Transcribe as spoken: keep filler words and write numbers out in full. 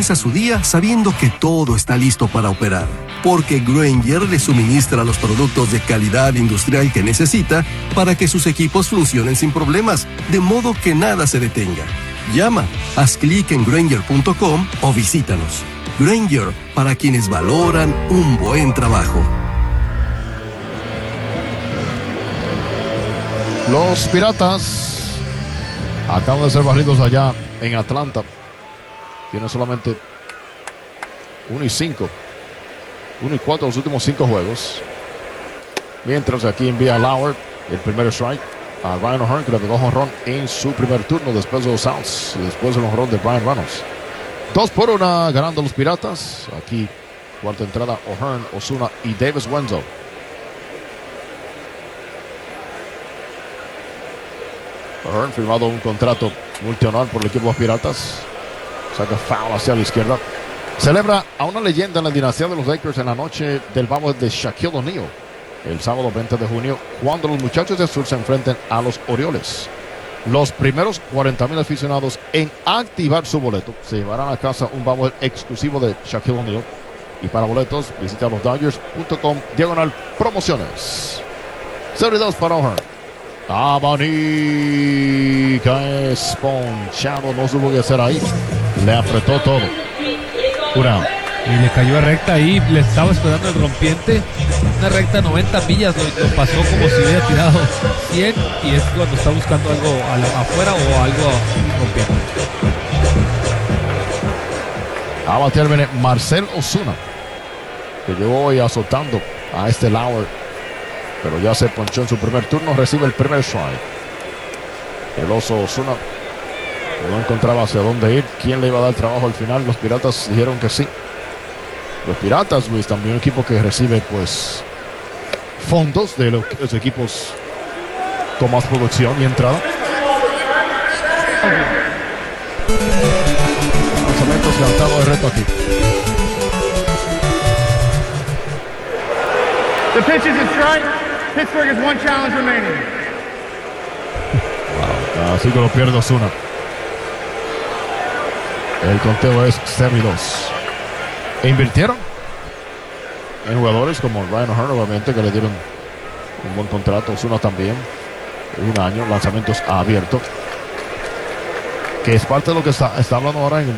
comienza su día sabiendo que todo está listo para operar, porque Grainger le suministra los productos de calidad industrial que necesita para que sus equipos funcionen sin problemas, de modo que nada se detenga. Llama, haz clic en Grainger punto com o visítanos. Grainger, para quienes valoran un buen trabajo. Los Piratas acaban de ser barridos allá en Atlanta. Tienen solamente uno y cinco. uno y cuatro los últimos cinco juegos. Mientras aquí envía Lauer el primer strike a Ryan O'Hearn, que le pegó jonrón en su primer turno después de los outs y después del jonrón de Brian Reynolds. Dos por una ganando los Piratas. Aquí cuarta entrada, O'Hearn, Osuna y Davis Wenzel. O'Hearn firmado un contrato multianual por el equipo de los Piratas. Saca foul hacia la izquierda. Celebra a una leyenda en la dinastía de los Lakers en la noche del babo de Shaquille O'Neal. El sábado veinte de junio, cuando los muchachos de sur se enfrenten a los Orioles. Los primeros cuarenta mil aficionados en activar su boleto se llevarán a casa un babo exclusivo de Shaquille O'Neal. Y para boletos, visita los Dodgers punto com diagonal promociones. cero y dos para O'Hearn. Abanica esponchado, no supo qué hacer ahí. Le apretó todo. Una. Y le cayó a recta ahí, le estaba esperando el rompiente. Una recta noventa millas, lo, lo pasó como si hubiera tirado cien. Y es cuando está buscando algo a la, afuera o algo rompiendo. A batear viene Marcell Ozuna, que llegó hoy azotando a este Lauer, pero ya se ponchó en su primer turno. Recibe el primer strike. El oso Ozuna no encontraba hacia dónde ir. ¿Quién le iba a dar trabajo al final? Los Piratas dijeron que sí. Los Piratas, Luis, también un equipo que recibe pues fondos de los, los equipos con más producción y entrada. Lanzamientos lanzados de reto aquí. The pitch is a strike. Pittsburgh has one challenge remaining. Wow, así que lo pierde Ozuna. El conteo es cero y dos. E invirtieron en jugadores como Ryan O'Hearn, obviamente, que le dieron un buen contrato. Ozuna también, un año, lanzamientos abiertos, que es parte de lo que está, está hablando ahora en